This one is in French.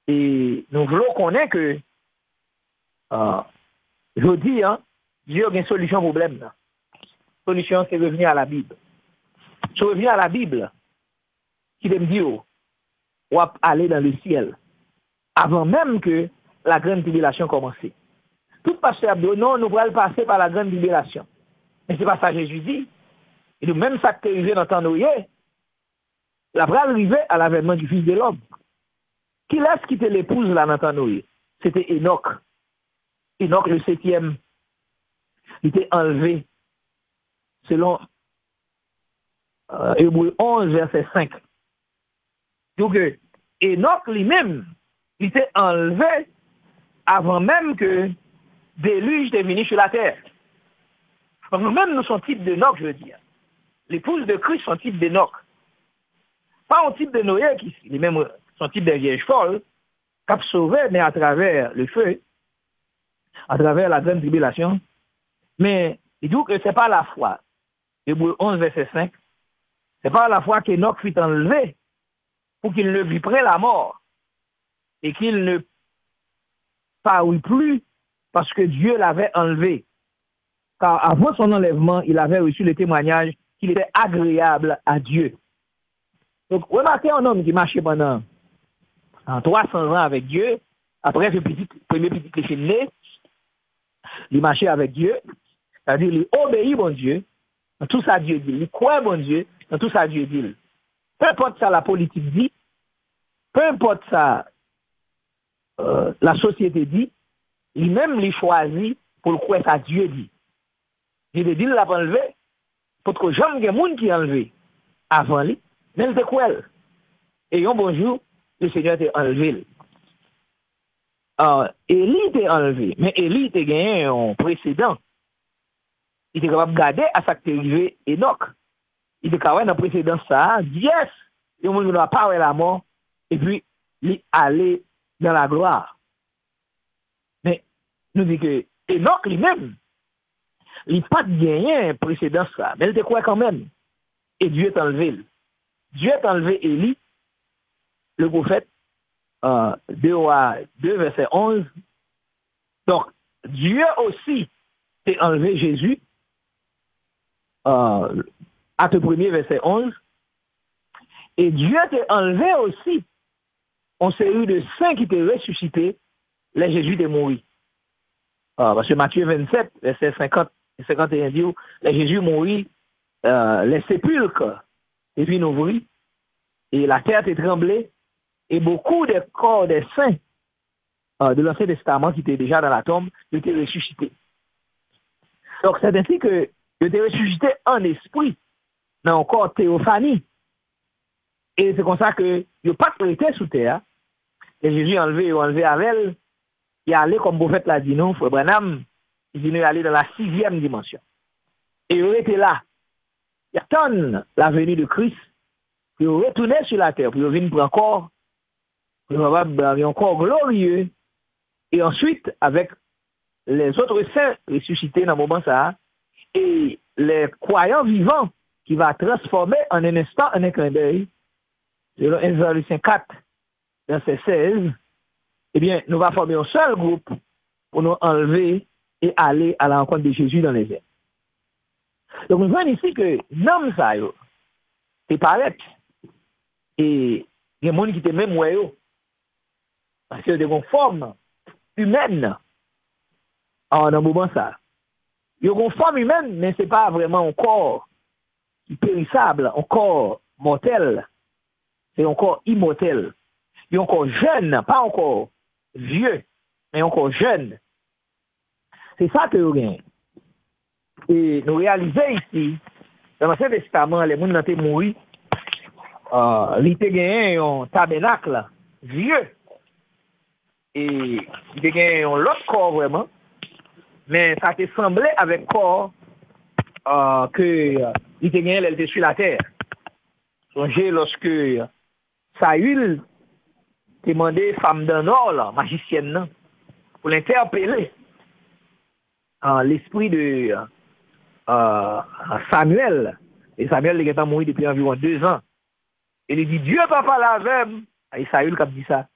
Et nous voulons connaître que, je dis, hein, Dieu a une solution au problème. La solution, c'est revenir à la Bible. Si on revient à la Bible, qui me dit, on va aller dans le ciel, avant même que la grande tribulation commence. Tout pasteur dit, non, nous allons passer par la grande tribulation. Mais c'est pas ça que Jésus dit. Et nous, même ça qui est arrivé dans le temps Noé, la vraie arrivée à l'avènement du Fils de l'homme. Qui laisse quitter l'épouse là dans le temps Noé? C'était Enoch. Enoch, le 7e, il était enlevé selon Hébreux 11, verset 5. Donc, Enoch lui-même, il était enlevé avant même que déluge était venu sur la terre. Donc, nous-mêmes, nous sommes type d'Enoch, je veux dire. L'épouse de Christ sont type d'Enoch. Pas un type de Noé, qui est même son type de vierge folle, cap sauvé, mais à travers le feu, à travers la grande tribulation. Mais il dit que ce n'est pas la foi. Hébreux 11, verset 5. Ce n'est pas la foi qu'Enoch fut enlevé pour qu'il ne vit près la mort et qu'il ne parut plus parce que Dieu l'avait enlevé. Car avant son enlèvement, il avait reçu le témoignage qu'il était agréable à Dieu. Donc, remarquez un homme qui marchait pendant 300 ans avec Dieu, après ce premier petit péché, il marchait avec Dieu, c'est-à-dire il obéit bon Dieu, dans tout ça Dieu dit, il croit bon Dieu, dans tout ça Dieu dit. Peu importe ça la politique dit, peu importe ça la société dit, lui-même il choisit pour le croire ça Dieu dit. Il dit, il l'a pas enlevé, parce que jamais il y a des gens qui ont enlevé avant lui, mais il était quoi? Et un bonjour, le Seigneur était enlevé. Élie était enlevé, mais Élie était gagné un précédent. Il était capable de garder à sa arrivé Enoch. Il était capable dans précédent ça, yes, le monde ne va pas la mort, et puis il aller dans la gloire. Mais nous dit que Enoch lui-même, il n'a pas gagné un précédent ça, mais il était quoi quand même? Et Dieu est enlevé. Dieu est enlevé Élie, le prophète, 2 verset 11. Donc, Dieu aussi a enlevé Jésus, acte 1er, verset 11. Et Dieu a enlevé aussi une série de saints qui étaient ressuscités, les Jésus est mort. Parce que Matthieu 27, verset 50 et 51 dit, les Jésus mourit, les sépulcres et puis ouvrir, et la terre est tremblée, et beaucoup de corps des saints de l'Ancien Testament qui étaient déjà dans la tombe étaient ressuscités. Donc c'est ainsi que ils étaient ressuscités en esprit, dans un corps théophanie. Et c'est comme ça que ils n'ont pas prêté sous terre, et Jésus enlevé avec elle, il est allé comme prophète l'a dit non, frère Branham, il est allé dans la 6e dimension. Et il était là. Il attend la venue de Christ, puis il retournait sur la terre, puis il venir pour un corps glorieux, et ensuite, avec les autres saints ressuscités dans le moment ça, et les croyants vivants qui va transformer en un instant, en un clin d'œil, selon 1 Corinthiens 4, verset 16, eh bien, nous va former un seul groupe pour nous enlever et aller à la rencontre de Jésus dans les airs. Donc, nous voyons ici que l'homme, ça, c'est pareil. Et il y a des gens qui étaient même ouais, parce que de forme humaine dans le moment ça. Il y a une forme humaine, mais ce n'est pas vraiment un corps périssable, un corps mortel. C'est un corps immortel. Il y a un corps jeune, pas encore vieux, mais encore jeune. C'est ça que nous gagnons. Et nous réalisons ici, dans l'Ancien Testament, les gens qui ont morts, ils ont gagné un tabernacle vieux. Et ils ont gagné un autre corps vraiment, mais ça te semblait avec le corps que ils ont gagné elle était sur la terre. Songez lorsque Saül demandait femme d'un or, magicienne, pour l'interpeller. L'esprit de Samuel. Et Samuel est mort depuis environ 2 ans. Et il dit, Dieu va parler avec et Saül qui a dit ça.